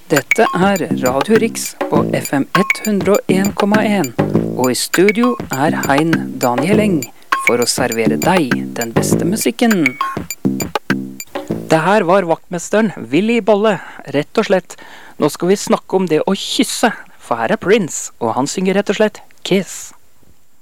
Dette er Radio Riks på FM 101,1, og i studio er Hein Daniel Eng for å servere deg den beste musikken. Det her var vaktmesteren Willy Bolle, rett og slett. Nå skal vi snakke om det å kysse, for her er Prince, og han synger rett og slett Kiss.